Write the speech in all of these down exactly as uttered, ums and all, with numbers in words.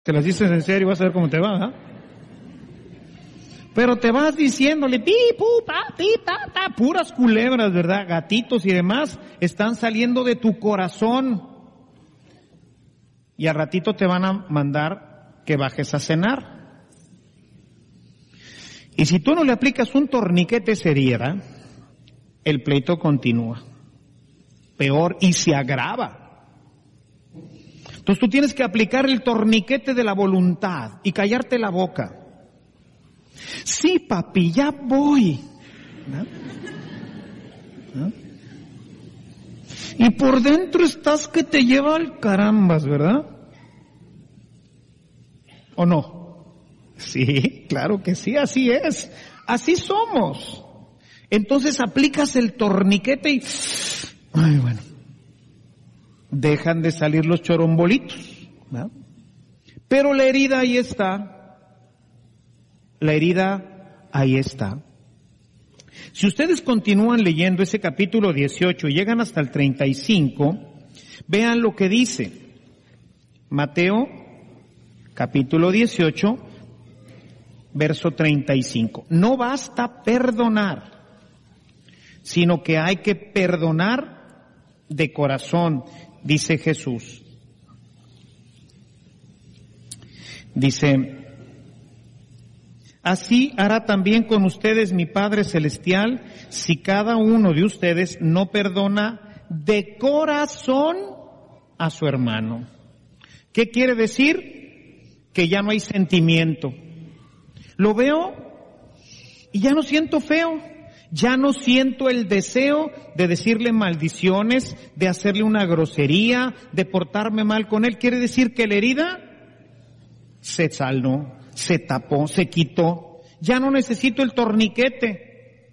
Te las dices en serio, vas a ver cómo te va, ¿eh? Pero te vas diciéndole, pi, pu, pa, pi, pa, pa, puras culebras, ¿verdad? Gatitos y demás están saliendo de tu corazón. Y al ratito te van a mandar que bajes a cenar. Y si tú no le aplicas un torniquete a esa herida, el pleito continúa. Peor, y se agrava. Entonces tú tienes que aplicar el torniquete de la voluntad y callarte la boca. Sí, papi, ya voy. ¿No? ¿No? Y por dentro estás que te lleva al carambas, ¿verdad? ¿O no? Sí, claro que sí, así es. Así somos. Entonces aplicas el torniquete y... Ay, bueno. Dejan de salir los chorombolitos, ¿no? Pero la herida ahí está. La herida ahí está. Si ustedes continúan leyendo ese capítulo dieciocho y llegan hasta el treinta y cinco, vean lo que dice. Mateo, capítulo dieciocho, verso treinta y cinco. No basta perdonar, sino que hay que perdonar de corazón, dice Jesús. Dice... Así hará también con ustedes mi Padre Celestial si cada uno de ustedes no perdona de corazón a su hermano. ¿Qué quiere decir? Que ya no hay sentimiento. Lo veo y ya no siento feo. Ya no siento el deseo de decirle maldiciones, de hacerle una grosería, de portarme mal con él. Quiere decir que la herida se sanó. Se tapó, se quitó. Ya no necesito el torniquete.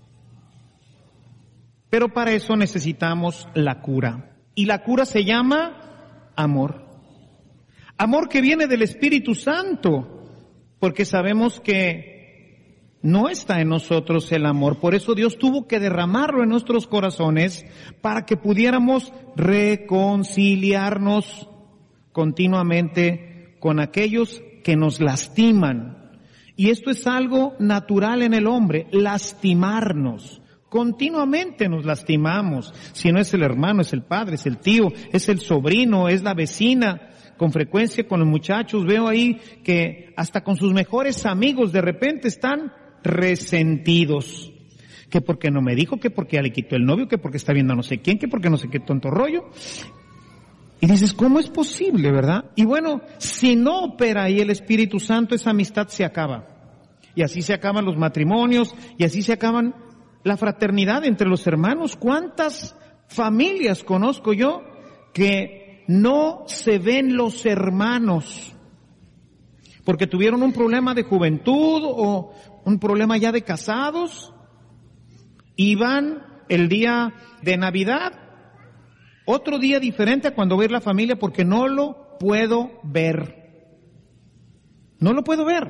Pero para eso necesitamos la cura. Y la cura se llama amor. Amor que viene del Espíritu Santo. Porque sabemos que no está en nosotros el amor. Por eso Dios tuvo que derramarlo en nuestros corazones para que pudiéramos reconciliarnos continuamente con aquellos que nos lastiman. Y esto es algo natural en el hombre, lastimarnos. Continuamente nos lastimamos. Si no es el hermano, es el padre, es el tío, es el sobrino, es la vecina. Con frecuencia con los muchachos veo ahí que hasta con sus mejores amigos de repente están resentidos. Que porque no me dijo, que porque ya le quitó el novio, que porque está viendo a no sé quién, que porque no sé qué tonto rollo. Y dices, ¿cómo es posible, verdad? Y bueno, si no opera ahí el Espíritu Santo, esa amistad se acaba. Y así se acaban los matrimonios, y así se acaban la fraternidad entre los hermanos. ¿Cuántas familias conozco yo que no se ven los hermanos? Porque tuvieron un problema de juventud o un problema ya de casados, y van el día de Navidad, otro día diferente a cuando va a ir la familia, porque no lo puedo ver. No lo puedo ver.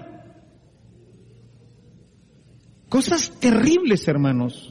Cosas terribles, hermanos.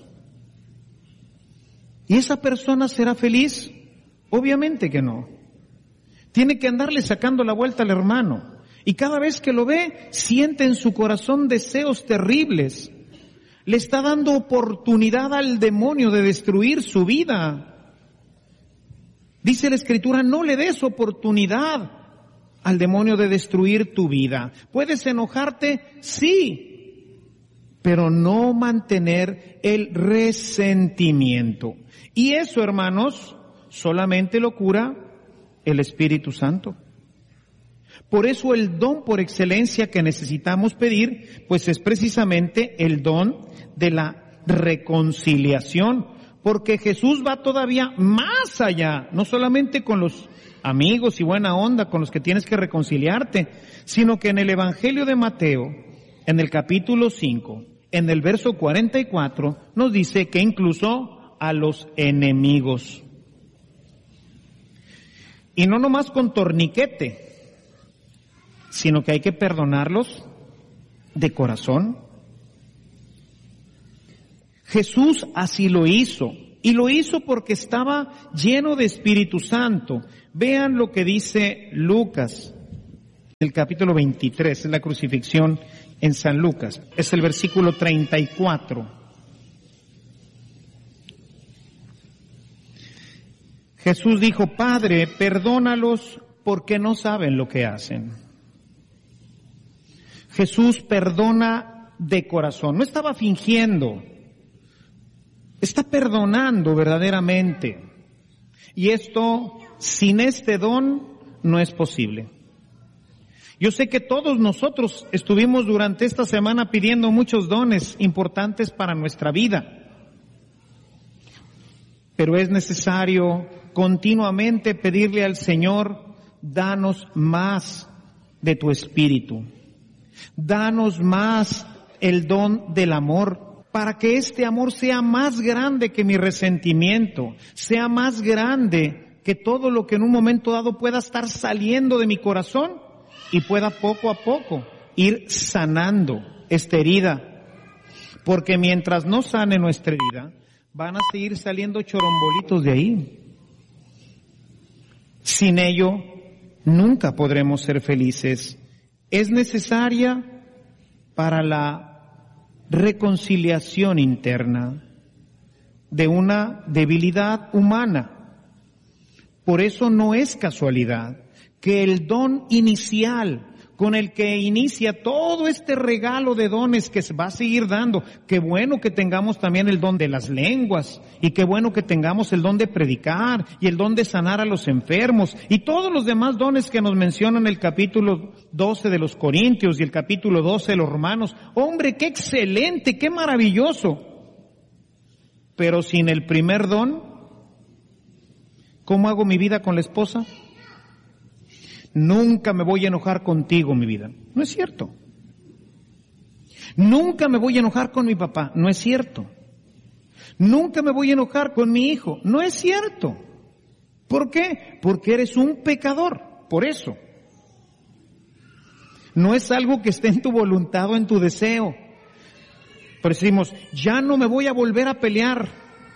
¿Y esa persona será feliz? Obviamente que no. Tiene que andarle sacando la vuelta al hermano. Y cada vez que lo ve, siente en su corazón deseos terribles. Le está dando oportunidad al demonio de destruir su vida. Dice la Escritura, no le des oportunidad al demonio de destruir tu vida. Puedes enojarte, sí, pero no mantener el resentimiento. Y eso, hermanos, solamente lo cura el Espíritu Santo. Por eso el don por excelencia que necesitamos pedir, pues es precisamente el don de la reconciliación. Porque Jesús va todavía más allá, no solamente con los amigos y buena onda con los que tienes que reconciliarte, sino que en el Evangelio de Mateo, en el capítulo cinco, en el verso cuarenta y cuatro, nos dice que incluso a los enemigos. Y no nomás con torniquete, sino que hay que perdonarlos de corazón. Jesús así lo hizo, y lo hizo porque estaba lleno de Espíritu Santo. Vean lo que dice Lucas, El capítulo veintitrés es la crucifixión en San Lucas. Es el versículo treinta y cuatro. Jesús dijo: Padre, perdónalos porque no saben lo que hacen. Jesús perdona de corazón. No estaba fingiendo. Está perdonando verdaderamente. Y esto, sin este don, no es posible. Yo sé que todos nosotros estuvimos durante esta semana pidiendo muchos dones importantes para nuestra vida. Pero es necesario continuamente pedirle al Señor: danos más de tu Espíritu. Danos más el don del amor, para que este amor sea más grande que mi resentimiento, sea más grande que todo lo que en un momento dado pueda estar saliendo de mi corazón y pueda poco a poco ir sanando esta herida. Porque mientras no sane nuestra herida, van a seguir saliendo chorombolitos de ahí. Sin ello, nunca podremos ser felices. Es necesaria para la reconciliación interna de una debilidad humana. Por eso no es casualidad que el don inicial con el que inicia todo este regalo de dones que se va a seguir dando, qué bueno que tengamos también el don de las lenguas, y qué bueno que tengamos el don de predicar, y el don de sanar a los enfermos, y todos los demás dones que nos mencionan el capítulo doce de los Corintios y el capítulo doce de los Romanos. ¡Hombre, qué excelente, qué maravilloso! Pero sin el primer don, ¿cómo hago mi vida con la esposa? Nunca me voy a enojar contigo, mi vida. No es cierto. Nunca me voy a enojar con mi papá. No es cierto. Nunca me voy a enojar con mi hijo. No es cierto. ¿Por qué? Porque eres un pecador. Por eso. No es algo que esté en tu voluntad o en tu deseo. Pero decimos, ya no me voy a volver a pelear.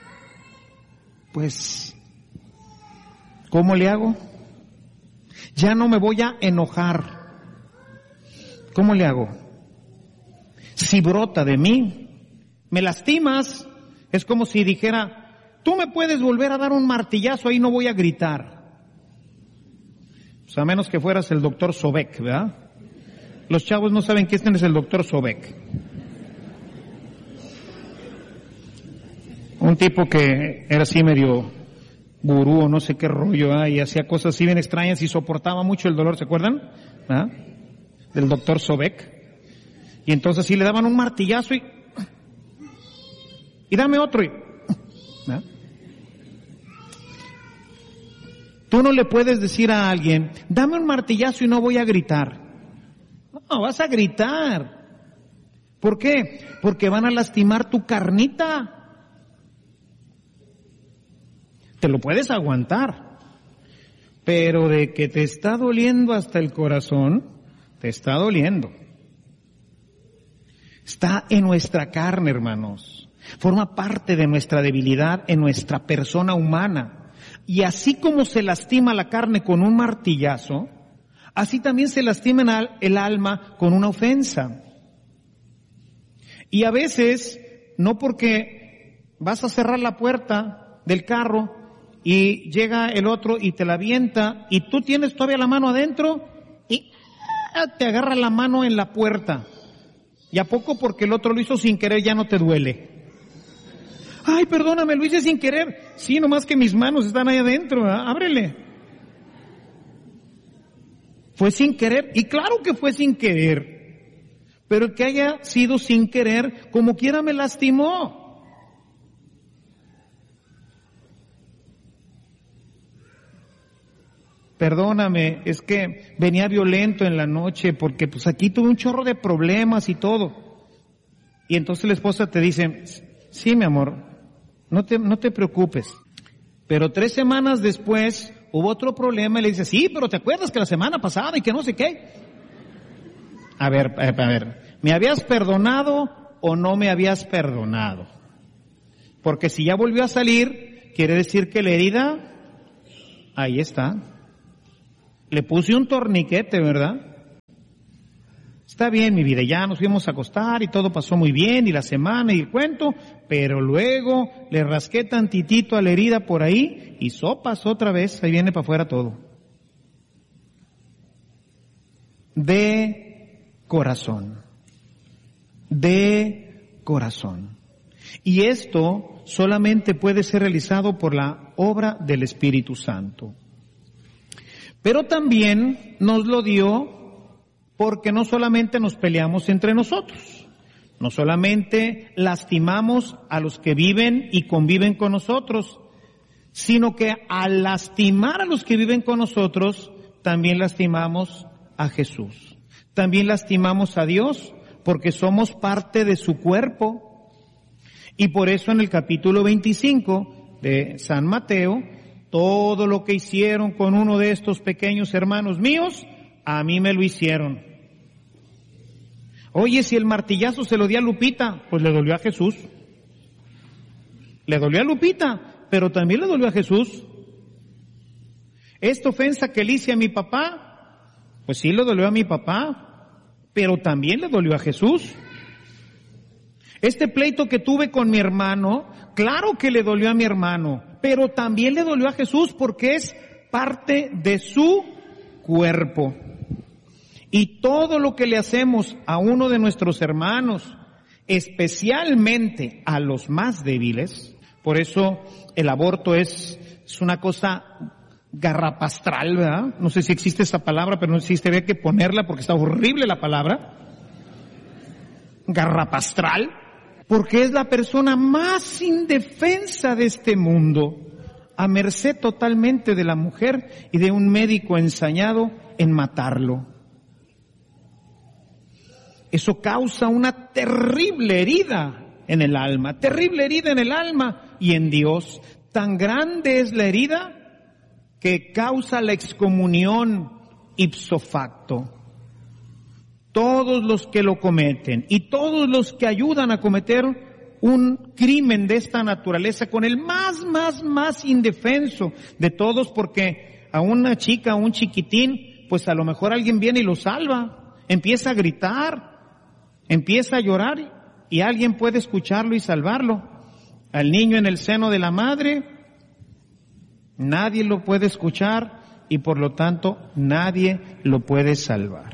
Pues, ¿cómo le hago? Ya no me voy a enojar. ¿Cómo le hago? Si brota de mí, me lastimas. Es como si dijera, tú me puedes volver a dar un martillazo, ahí no voy a gritar. Pues a menos que fueras el doctor Sobek, ¿verdad? Los chavos no saben quién es el doctor Sobek. Un tipo que era así medio gurú o no sé qué rollo, ¿ah? Y hacía cosas así bien extrañas y soportaba mucho el dolor, ¿se acuerdan? ¿Ah? Del doctor Sobek. Y entonces sí le daban un martillazo y y dame otro. Y, ¿ah? Tú no le puedes decir a alguien, dame un martillazo y no voy a gritar. No, vas a gritar. ¿Por qué? Porque van a lastimar tu carnita. Te lo puedes aguantar, pero de que te está doliendo hasta el corazón, te está doliendo. Está en nuestra carne, hermanos. Forma parte de nuestra debilidad en nuestra persona humana. Y así como se lastima la carne con un martillazo, así también se lastima el alma con una ofensa. Y a veces, no porque vas a cerrar la puerta del carro y llega el otro y te la avienta y tú tienes todavía la mano adentro y te agarra la mano en la puerta. ¿Y a poco porque el otro lo hizo sin querer ya no te duele? Ay, perdóname, lo hice sin querer. Sí, nomás que mis manos están ahí adentro, ¿eh? Ábrele. Fue sin querer, y claro que fue sin querer. Pero el que haya sido sin querer, como quiera me lastimó. Perdóname, es que venía violento en la noche porque pues aquí tuve un chorro de problemas y todo. Y entonces la esposa te dice, sí, mi amor, no te, no te preocupes. Pero tres semanas después hubo otro problema y le dice, sí, pero te acuerdas que la semana pasada y que no sé qué. A ver, a ver, ¿me habías perdonado o no me habías perdonado? Porque si ya volvió a salir, quiere decir que la herida, ahí está. Le puse un torniquete, ¿verdad? Está bien, mi vida, ya nos fuimos a acostar y todo pasó muy bien, y la semana y el cuento, pero luego le rasqué tantitito a la herida por ahí y sopas otra vez, ahí viene para afuera todo. De corazón. De corazón. Y esto solamente puede ser realizado por la obra del Espíritu Santo. Pero también nos lo dio porque no solamente nos peleamos entre nosotros, no solamente lastimamos a los que viven y conviven con nosotros, sino que al lastimar a los que viven con nosotros, también lastimamos a Jesús. También lastimamos a Dios porque somos parte de su cuerpo. Y por eso en el capítulo veinticinco de San Mateo, todo lo que hicieron con uno de estos pequeños hermanos míos, a mí me lo hicieron. Oye, si el martillazo se lo di a Lupita, pues le dolió a Jesús. Le dolió a Lupita, pero también le dolió a Jesús. Esta ofensa que le hice a mi papá, pues sí le dolió a mi papá, pero también le dolió a Jesús. Este pleito que tuve con mi hermano, claro que le dolió a mi hermano, pero también le dolió a Jesús porque es parte de su cuerpo. Y todo lo que le hacemos a uno de nuestros hermanos, especialmente a los más débiles, por eso el aborto es, es una cosa garrapastral, ¿verdad? No sé si existe esa palabra, pero no existe, había que ponerla porque está horrible la palabra. Garrapastral, porque es la persona más indefensa de este mundo, a merced totalmente de la mujer y de un médico ensañado en matarlo. Eso causa una terrible herida en el alma, terrible herida en el alma y en Dios. Tan grande es la herida que causa la excomunión ipso facto. Todos los que lo cometen y todos los que ayudan a cometer un crimen de esta naturaleza con el más, más, más indefenso de todos, porque a una chica, a un chiquitín, pues a lo mejor alguien viene y lo salva, empieza a gritar, empieza a llorar y alguien puede escucharlo y salvarlo. Al niño en el seno de la madre, nadie lo puede escuchar y por lo tanto nadie lo puede salvar.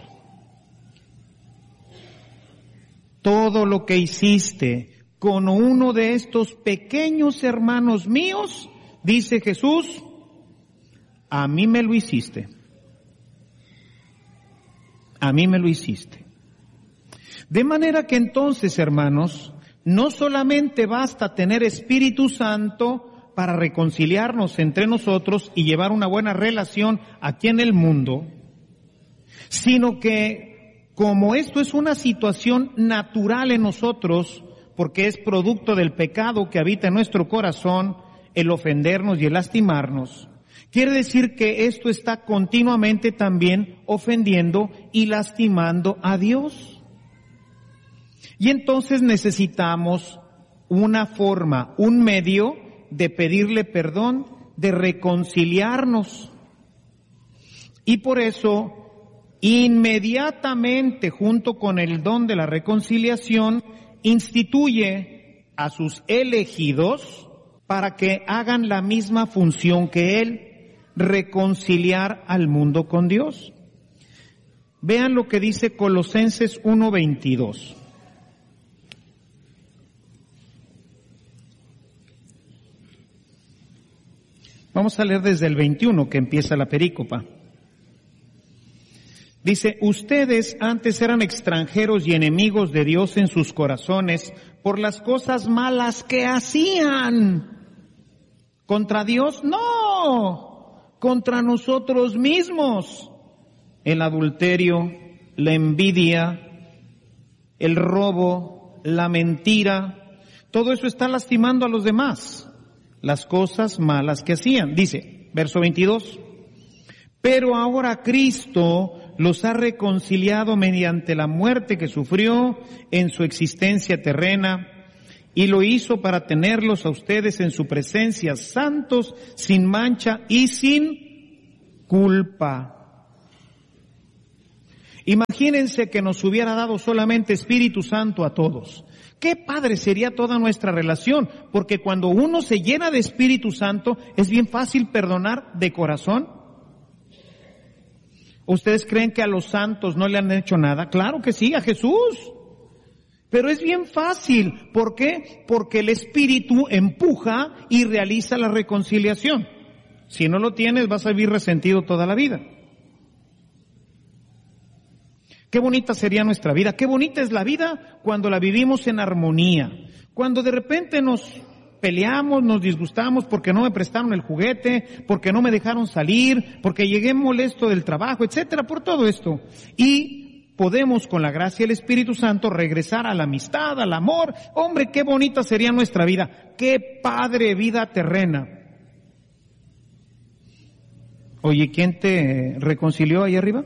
Todo lo que hiciste con uno de estos pequeños hermanos míos, dice Jesús, a mí me lo hiciste. A mí me lo hiciste. De manera que entonces, hermanos, no solamente basta tener Espíritu Santo para reconciliarnos entre nosotros y llevar una buena relación aquí en el mundo, sino que como esto es una situación natural en nosotros, porque es producto del pecado que habita en nuestro corazón, el ofendernos y el lastimarnos, quiere decir que esto está continuamente también ofendiendo y lastimando a Dios. Y entonces necesitamos una forma, un medio de pedirle perdón, de reconciliarnos. Y por eso, inmediatamente, junto con el don de la reconciliación, instituye a sus elegidos para que hagan la misma función que Él, reconciliar al mundo con Dios. Vean lo que dice Colosenses uno veintidós. Vamos a leer desde el veintiuno, que empieza la perícopa. Dice, ustedes antes eran extranjeros y enemigos de Dios en sus corazones por las cosas malas que hacían. ¿Contra Dios? No, contra nosotros mismos. El adulterio, la envidia, el robo, la mentira, todo eso está lastimando a los demás. Las cosas malas que hacían. Dice, verso veintidós, pero ahora Cristo los ha reconciliado mediante la muerte que sufrió en su existencia terrena y lo hizo para tenerlos a ustedes en su presencia santos, sin mancha y sin culpa. Imagínense Imagínense que nos hubiera dado solamente Espíritu Santo a todos. Qué padre sería toda nuestra relación, porque cuando uno se llena de Espíritu Santo es bien fácil perdonar de corazón. ¿Ustedes creen que a los santos no le han hecho nada? Claro que sí, a Jesús. Pero es bien fácil. ¿Por qué? Porque el Espíritu empuja y realiza la reconciliación. Si no lo tienes, vas a vivir resentido toda la vida. Qué bonita sería nuestra vida. Qué bonita es la vida cuando la vivimos en armonía. Cuando de repente nos peleamos, nos disgustamos porque no me prestaron el juguete, porque no me dejaron salir, porque llegué molesto del trabajo, etcétera, por todo esto. Y podemos, con la gracia del Espíritu Santo, regresar a la amistad, al amor. Hombre, qué bonita sería nuestra vida. Qué padre vida terrena. Oye, ¿quién te reconcilió ahí arriba?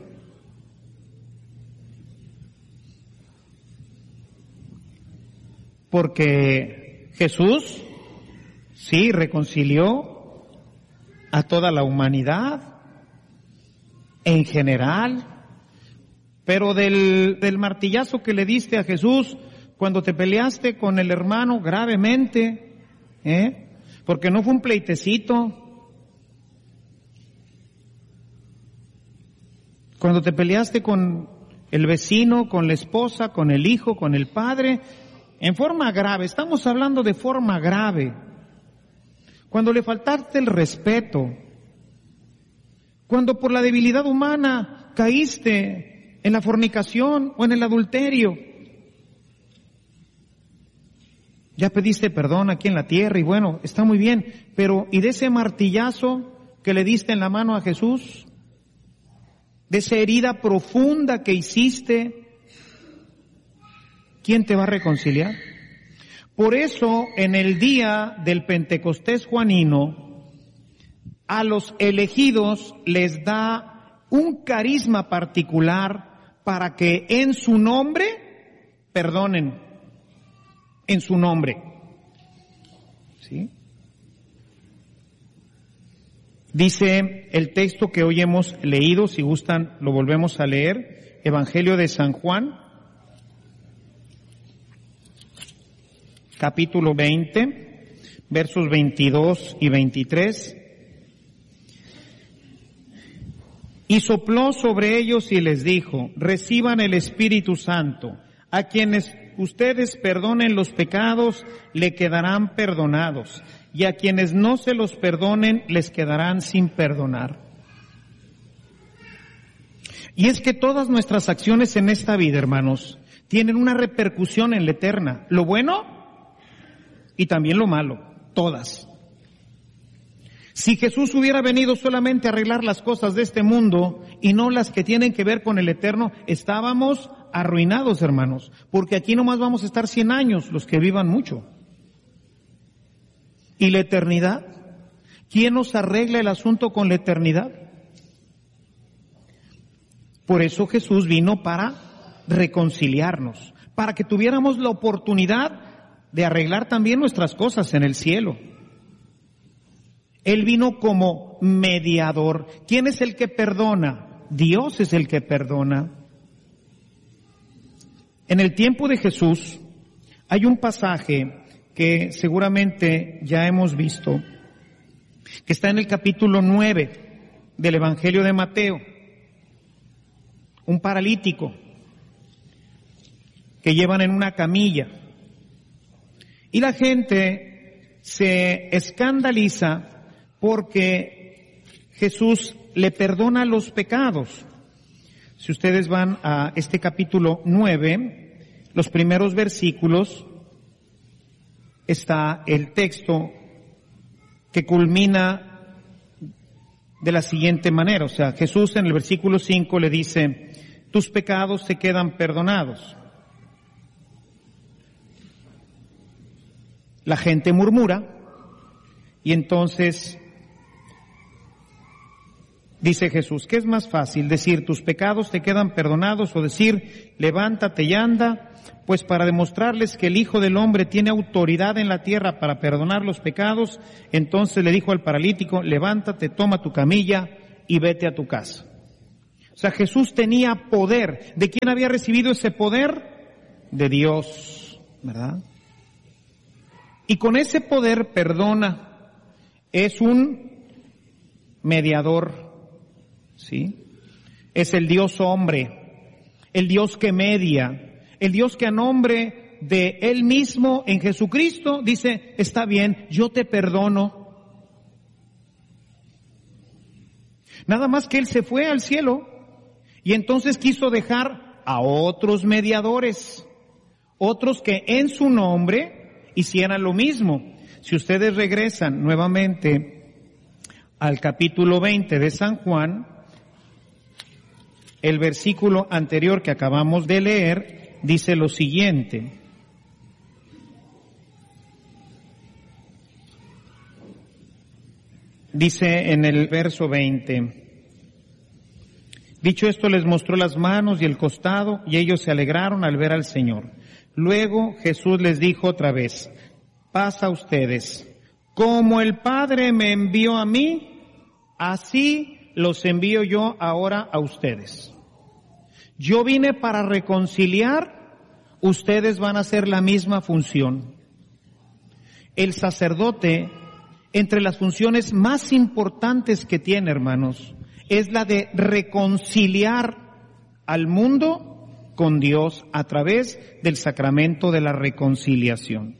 Porque Jesús, sí, reconcilió a toda la humanidad en general, pero del, del martillazo que le diste a Jesús cuando te peleaste con el hermano gravemente, ¿eh? Porque no fue un pleitecito. Cuando te peleaste con el vecino, con la esposa, con el hijo, con el padre, en forma grave, estamos hablando de forma grave. Cuando le faltaste el respeto, cuando por la debilidad humana caíste en la fornicación o en el adulterio, ya pediste perdón aquí en la tierra y bueno, está muy bien, pero ¿y de ese martillazo que le diste en la mano a Jesús? De esa herida profunda que hiciste, ¿quién te va a reconciliar? Por eso, en el día del Pentecostés juanino, a los elegidos les da un carisma particular para que en su nombre perdonen, en su nombre. ¿Sí? Dice el texto que hoy hemos leído, si gustan lo volvemos a leer, Evangelio de San Juan, capítulo veinte, versos veintidós y veintitrés. Y sopló sobre ellos y les dijo, reciban el Espíritu Santo. A quienes ustedes perdonen los pecados, le quedarán perdonados. Y a quienes no se los perdonen, les quedarán sin perdonar. Y es que todas nuestras acciones en esta vida, hermanos, tienen una repercusión en la eterna. Lo bueno y también lo malo, todas. Si Jesús hubiera venido solamente a arreglar las cosas de este mundo y no las que tienen que ver con el eterno, estábamos arruinados, hermanos, porque aquí nomás vamos a estar cien años, los que vivan mucho. ¿Y la eternidad? ¿Quién nos arregla el asunto con la eternidad? Por eso Jesús vino para reconciliarnos, para que tuviéramos la oportunidad de arreglar también nuestras cosas en el cielo. Él vino como mediador. ¿Quién es el que perdona? Dios es el que perdona. En el tiempo de Jesús hay un pasaje que seguramente ya hemos visto, que está en el capítulo nueve del Evangelio de Mateo. Un paralítico que llevan en una camilla. Y la gente se escandaliza porque Jesús le perdona los pecados. Si ustedes van a este capítulo nueve, los primeros versículos, está el texto que culmina de la siguiente manera. O sea, Jesús en el versículo cinco le dice, tus pecados se quedan perdonados. La gente murmura y entonces dice Jesús, ¿qué es más fácil? ¿Decir tus pecados te quedan perdonados o decir levántate y anda? Pues para demostrarles que el Hijo del Hombre tiene autoridad en la tierra para perdonar los pecados, entonces le dijo al paralítico, levántate, toma tu camilla y vete a tu casa. O sea, Jesús tenía poder. ¿De quién había recibido ese poder? De Dios, ¿verdad? Y con ese poder perdona. Es un mediador, ¿sí? Es el Dios hombre, el Dios que media, el Dios que a nombre de Él mismo en Jesucristo dice, está bien, yo te perdono. Nada más que Él se fue al cielo y entonces quiso dejar a otros mediadores, otros que en su nombre hicieran lo mismo. Si ustedes regresan nuevamente al capítulo veinte de San Juan, el versículo anterior que acabamos de leer dice lo siguiente. Dice en el verso veinte, dicho esto les mostró las manos y el costado y ellos se alegraron al ver al Señor. Luego Jesús les dijo otra vez, paz a ustedes. Como el Padre me envió a mí, así los envío yo ahora a ustedes. Yo vine para reconciliar, ustedes van a hacer la misma función. El sacerdote, entre las funciones más importantes que tiene, hermanos, es la de reconciliar al mundo con Dios a través del sacramento de la reconciliación.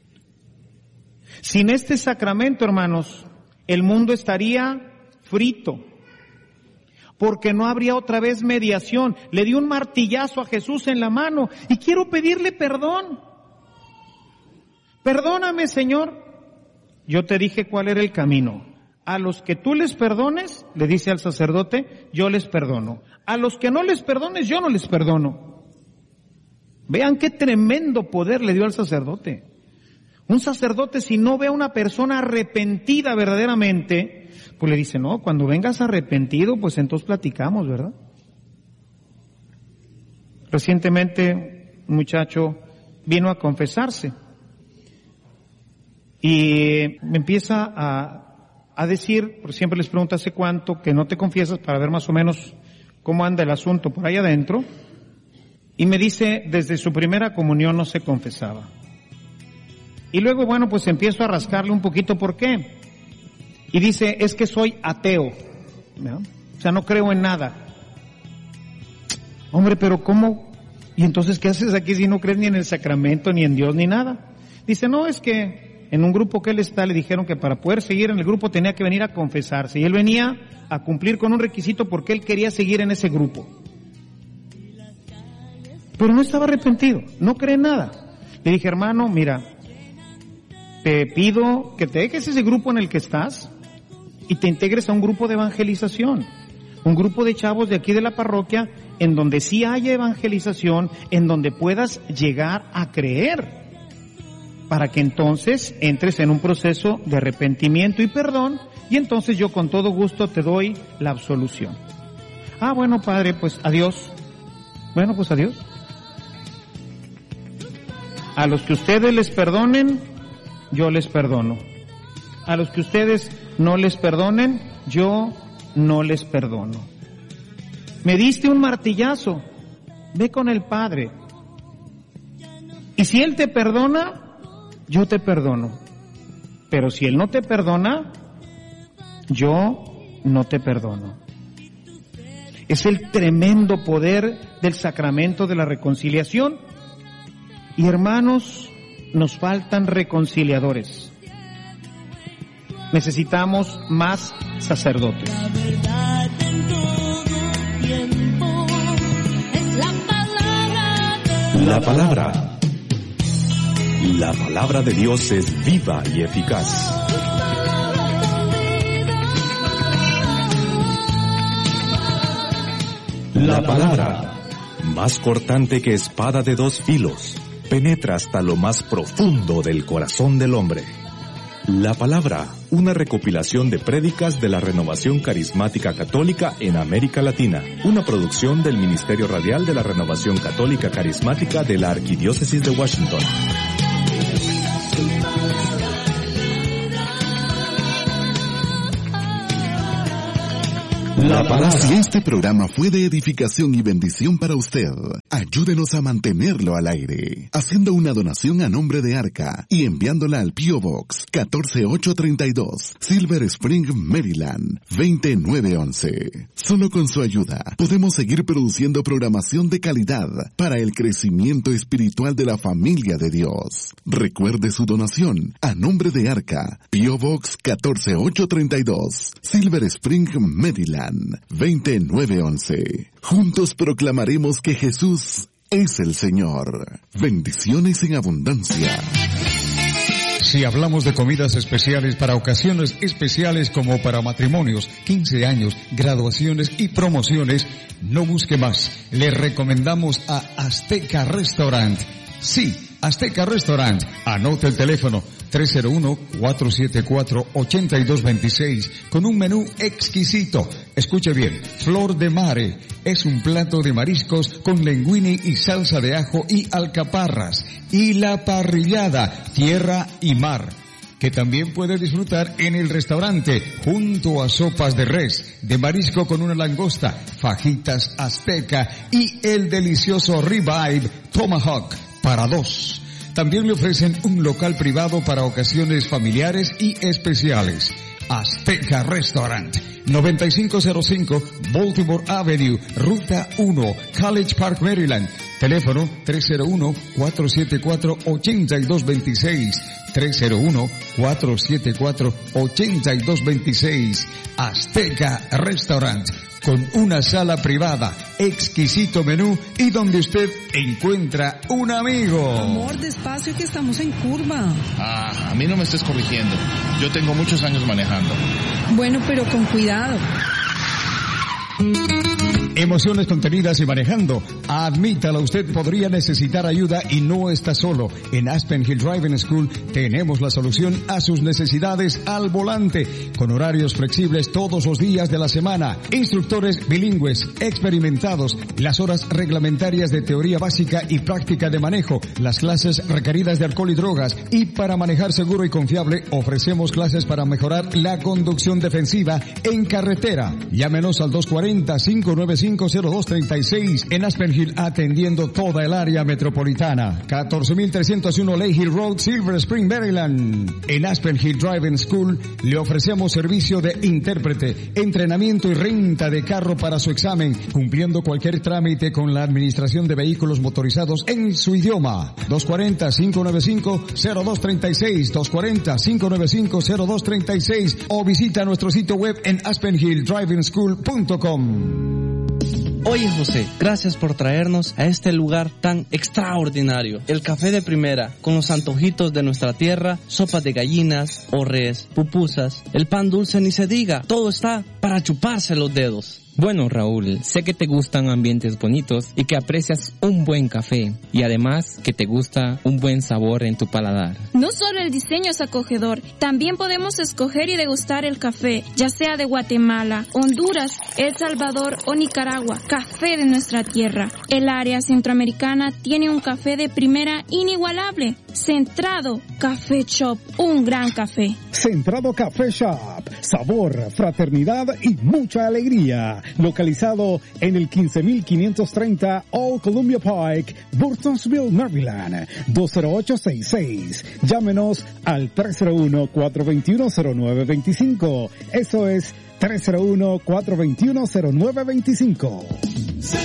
Sin este sacramento, hermanos, el mundo estaría frito, porque no habría otra vez mediación. Le di un martillazo a Jesús en la mano y quiero pedirle perdón. Perdóname, Señor. Yo te dije cuál era el camino. A los que tú les perdones, le dice al sacerdote, yo les perdono. A los que no les perdones, yo no les perdono. Vean qué tremendo poder le dio al sacerdote. Un sacerdote, si no ve a una persona arrepentida verdaderamente, pues le dice, no, cuando vengas arrepentido, pues entonces platicamos, ¿verdad? Recientemente un muchacho vino a confesarse y me empieza a, a decir, por siempre les pregunto hace cuánto que no te confiesas para ver más o menos cómo anda el asunto por ahí adentro, y me dice, desde su primera comunión no se confesaba. Y luego, bueno, pues empiezo a rascarle un poquito por qué. Y dice, es que soy ateo, ¿no? O sea, no creo en nada. Hombre, pero ¿cómo? ¿Y entonces qué haces aquí si no crees ni en el sacramento, ni en Dios, ni nada? Dice, no, es que en un grupo que él está le dijeron que para poder seguir en el grupo tenía que venir a confesarse. Y él venía a cumplir con un requisito porque él quería seguir en ese grupo. Pero no estaba arrepentido, no cree en nada. Le dije, hermano, mira, te pido que te dejes ese grupo en el que estás y te integres a un grupo de evangelización, un grupo de chavos de aquí de la parroquia en donde sí haya evangelización, en donde puedas llegar a creer, para que entonces entres en un proceso de arrepentimiento y perdón, y entonces yo con todo gusto te doy la absolución. Ah, bueno, padre, pues adiós. Bueno, pues adiós. A los que ustedes les perdonen, yo les perdono. A los que ustedes no les perdonen, yo no les perdono. Me diste un martillazo, ve con el Padre. Y si Él te perdona, yo te perdono. Pero si Él no te perdona, yo no te perdono. Es el tremendo poder del sacramento de la reconciliación. Y hermanos, nos faltan reconciliadores. Necesitamos más sacerdotes. La verdad en todo tiempo es la palabra de La palabra. La palabra de Dios es viva y eficaz. La palabra, más cortante que espada de dos filos, penetra hasta lo más profundo del corazón del hombre. La palabra, una recopilación de prédicas de la Renovación Carismática Católica en América Latina, una producción del Ministerio Radial de la Renovación Católica Carismática de la Arquidiócesis de Washington. La palabra. Si este programa fue de edificación y bendición para usted, ayúdenos a mantenerlo al aire, haciendo una donación a nombre de Arca y enviándola al P O Box catorce mil ochocientos treinta y dos, Silver Spring, Maryland, veinte mil novecientos once. Solo con su ayuda podemos seguir produciendo programación de calidad para el crecimiento espiritual de la familia de Dios. Recuerde su donación a nombre de Arca, P O Box catorce mil ochocientos treinta y dos, Silver Spring, Maryland, veinte mil novecientos once. Juntos proclamaremos que Jesús es el Señor. Bendiciones en abundancia. Si hablamos de comidas especiales para ocasiones especiales como para matrimonios, quince años, graduaciones y promociones, no busque más. Le recomendamos a Azteca Restaurant. Sí, Azteca Restaurant. Anote el teléfono tres cero uno, cuatro siete cuatro, ocho dos dos seis con un menú exquisito. Escuche bien, Flor de Mare es un plato de mariscos con linguine y salsa de ajo y alcaparras. Y la parrillada, tierra y mar, que también puede disfrutar en el restaurante junto a sopas de res, de marisco con una langosta, fajitas azteca y el delicioso ribeye tomahawk para dos. También le ofrecen un local privado para ocasiones familiares y especiales. Azteca Restaurant, noventa y cinco cero cinco Baltimore Avenue, Ruta uno, College Park, Maryland. Teléfono tres cero uno, cuatro siete cuatro, ocho dos dos seis, tres cero uno, cuatro siete cuatro, ocho dos dos seis. Azteca Restaurant, con una sala privada, exquisito menú y donde usted encuentra un amigo. Amor, despacio que estamos en curva. Ah, a mí no me estés corrigiendo. Yo tengo muchos años manejando. Bueno, pero con cuidado. Emociones contenidas y manejando. Admítala, usted podría necesitar ayuda y no está solo. En Aspen Hill Driving School tenemos la solución a sus necesidades al volante, con horarios flexibles todos los días de la semana, instructores bilingües, experimentados, las horas reglamentarias de teoría básica y práctica de manejo, las clases requeridas de alcohol y drogas, y para manejar seguro y confiable ofrecemos clases para mejorar la conducción defensiva en carretera. Llámenos al dos cuarenta, cinco nueve cinco, cero dos tres seis en Aspen Hill, atendiendo toda el área metropolitana. catorce mil trescientos uno Lake Hill Road, Silver Spring, Maryland. En Aspen Hill Driving School le ofrecemos servicio de intérprete, entrenamiento y renta de carro para su examen, cumpliendo cualquier trámite con la administración de vehículos motorizados en su idioma. dos cuarenta, cinco nueve cinco, cero dos tres seis, dos cuarenta, cinco nueve cinco, cero dos tres seis o visita nuestro sitio web en aspen hill driving school punto com. Oye José, gracias por traernos a este lugar tan extraordinario. El café de primera, con los antojitos de nuestra tierra, sopas de gallinas, o res, pupusas, el pan dulce ni se diga, todo está para chuparse los dedos. Bueno, Raúl, sé que te gustan ambientes bonitos y que aprecias un buen café y además que te gusta un buen sabor en tu paladar. No solo el diseño es acogedor, también podemos escoger y degustar el café, ya sea de Guatemala, Honduras, El Salvador o Nicaragua, café de nuestra tierra. El área centroamericana tiene un café de primera inigualable. Centrado Café Shop, un gran café. Centrado Café Shop, sabor, fraternidad y mucha alegría. Localizado en el quince mil quinientos treinta Old Columbia Pike, Burtonsville, Maryland, dos cero ocho seis seis. Llámenos al tres cero uno, cuatro dos uno, cero nueve dos cinco. Eso es tres cero uno, cuatro dos uno, cero nueve dos cinco.